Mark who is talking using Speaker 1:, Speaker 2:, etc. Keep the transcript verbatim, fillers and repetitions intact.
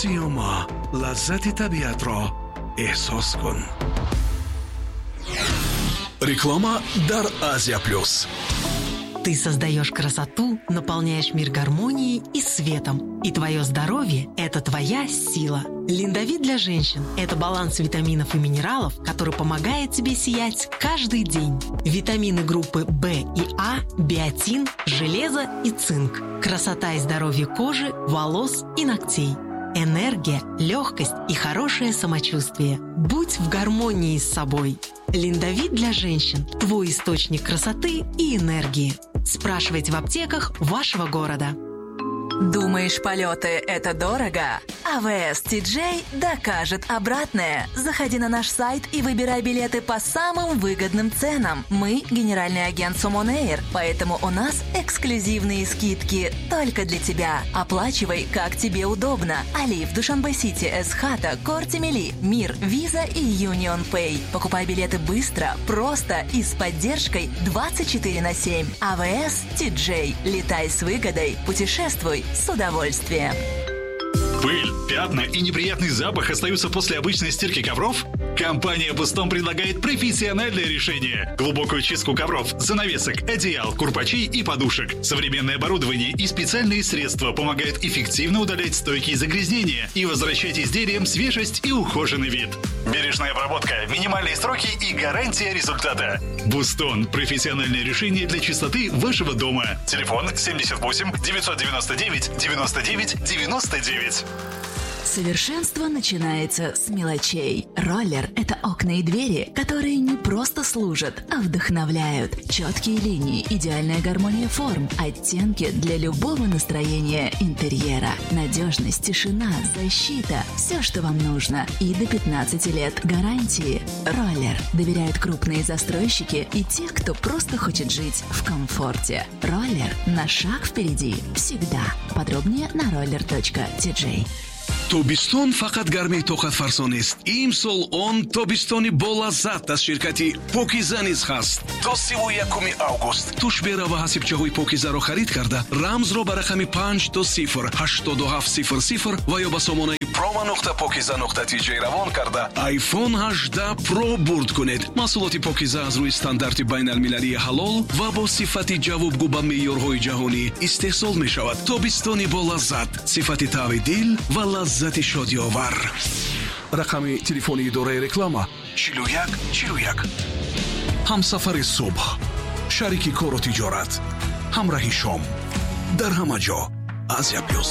Speaker 1: سیوما، لذت طبیعت را احساس کن. Реклама Дар Азия Плюс.
Speaker 2: Ты создаешь красоту, наполняешь мир гармонией и светом. И твое здоровье – это твоя сила. Линдовит для женщин – это баланс витаминов и минералов, который помогает тебе сиять каждый день. Витамины группы В и А, биотин, железо и цинк. Красота и здоровье кожи, волос и ногтей. Энергия, легкость и хорошее самочувствие. Будь в гармонии с собой. Линдовит для женщин – твой источник красоты и энергии. Спрашивайте в аптеках вашего города.
Speaker 3: Думаешь, полеты – это дорого? АВС Ти Джей докажет обратное. Заходи на наш сайт и выбирай билеты по самым выгодным ценам. Мы – генеральный агент Сумон Эйр, поэтому у нас эксклюзивные скидки только для тебя. Оплачивай, как тебе удобно. Алиф, Душанбе-Сити, Эсхата, Кортимели, Мир, Виза и Юнион Пэй. Покупай билеты быстро, просто и с поддержкой двадцать четыре на семь. АВС Ти Джей. Летай с выгодой. Путешествуй с удовольствием.
Speaker 4: Пыль, пятна и неприятный запах остаются после обычной стирки ковров? Компания Бустон предлагает профессиональное решение. Глубокую чистку ковров, занавесок, одеял, курпачей и подушек. Современное оборудование и специальные средства помогают эффективно удалять стойкие загрязнения и возвращать изделиям свежесть и ухоженный вид. Бережная обработка, минимальные сроки и гарантия результата. Бустон – профессиональное решение для чистоты вашего дома. Телефон семьдесят восемь девятьсот девяносто девять девяносто девять девяносто девять.
Speaker 3: Совершенство начинается с мелочей. Роллер – это окна и двери, которые не просто служат, а вдохновляют. Четкие линии, идеальная гармония форм, оттенки для любого настроения интерьера. Надежность, тишина, защита – все, что вам нужно. И до пятнадцати лет гарантии. Роллер доверяют крупные застройщики и те, кто просто хочет жить в комфорте. Роллер на шаг впереди. Всегда. Подробнее на roller точка ти джей.
Speaker 1: тобистон фақат гармии тоқатфарсо нест. имсол он тобистони болаззат аз ширкати покиза низ ҳаст. то сиву якуми август туш бера ва ҳасибчаҳои покизаро харид карда рамзро ба рақами панҷ до сифр ҳаштоду ҳафт сифр сифр ва ё ба сомонаи промо нуқта покиза нуқта ти ҷей равон карда айфон ҳаждаҳ про бурд кунед. маҳсулоти покиза аз рӯи стандарти байналмилалии ҳалол ва бо сифати ҷавобгӯ ба меъёрҳои ҷаҳонӣ истеҳсол мешавад. тобистони болаззат, сифати таъви дил ва лаззати шодиовар. рақами телефони идораи реклама чилу як чилу як. ҳамсафари субҳ, шарики кору тиҷорат, ҳамраҳи шом, дар ҳама ҷо. Азия Плюс.